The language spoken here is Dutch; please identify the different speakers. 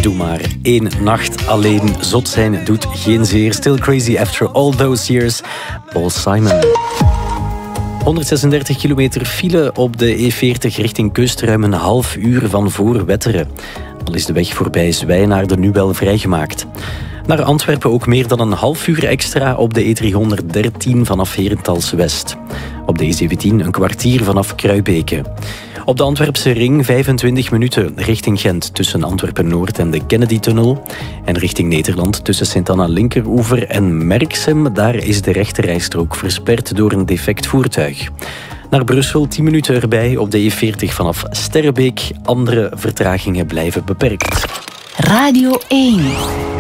Speaker 1: Doe maar 1 nacht alleen. Zot zijn doet geen zeer. Still crazy after all those years. Paul Simon. 136 kilometer file op de E40 richting kust, ruim een half uur van voor Wetteren. Al is de weg voorbij Zwijnaarden nu wel vrijgemaakt. Naar Antwerpen ook meer dan een half uur extra op de E313 vanaf Herentals West. Op de E17 een kwartier vanaf Kruibeke. Op de Antwerpse ring 25 minuten richting Gent tussen Antwerpen-Noord en de Kennedy-tunnel. En richting Nederland tussen Sint-Anna-Linkeroever en Merksem. Daar is de rechterrijstrook versperd door een defect voertuig. Naar Brussel 10 minuten erbij op de E40 vanaf Sterrebeek. Andere vertragingen blijven beperkt.
Speaker 2: Radio 1.